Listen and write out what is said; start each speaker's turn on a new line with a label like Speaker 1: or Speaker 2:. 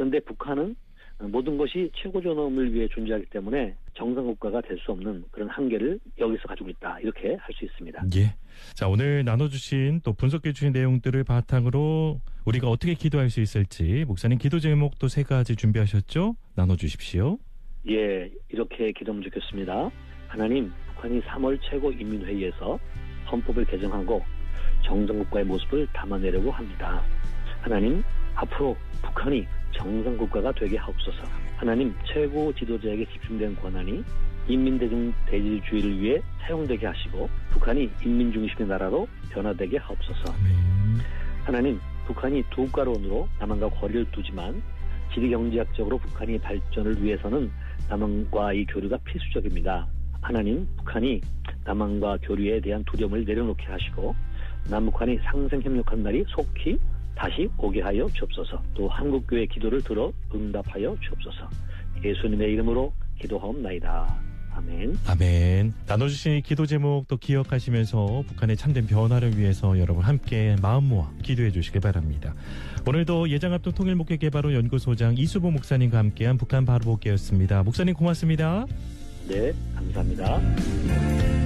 Speaker 1: 그런데 북한은 모든 것이 최고존엄을 위해 존재하기 때문에 정상국가가 될 수 없는 그런 한계를 여기서 가지고 있다. 이렇게 할 수 있습니다.
Speaker 2: 예. 자, 오늘 나눠주신 또 분석해 주신 내용들을 바탕으로 우리가 어떻게 기도할 수 있을지 목사님 기도 제목 또 3가지 준비하셨죠? 나눠주십시오.
Speaker 1: 예, 이렇게 기도하면 좋겠습니다. 하나님, 북한이 3월 최고인민회의에서 헌법을 개정하고 정상국가의 모습을 담아내려고 합니다. 하나님, 앞으로 북한이 정상국가가 되게 하옵소서. 하나님, 최고 지도자에게 집중된 권한이 인민대중주의를 위해 사용되게 하시고 북한이 인민중심의 나라로 변화되게 하옵소서. 하나님, 북한이 두 국가론으로 남한과 거리를 두지만 지리경제학적으로 북한이 발전을 위해서는 남한과의 교류가 필수적입니다. 하나님, 북한이 남한과 교류에 대한 두려움을 내려놓게 하시고 남북한이 상생협력한 날이 속히 다시 오게 하여 주옵소서. 또 한국교회 기도를 들어 응답하여 주옵소서. 예수님의 이름으로 기도하옵나이다. 아멘.
Speaker 2: 아멘. 나눠주신 기도 제목 또 기억하시면서 북한의 참된 변화를 위해서 여러분 함께 마음 모아 기도해 주시기 바랍니다. 오늘도 예장합동 통일목회개발원 연구소장 이수보 목사님과 함께한 북한 바로보기였습니다. 목사님 고맙습니다.
Speaker 1: 네, 감사합니다.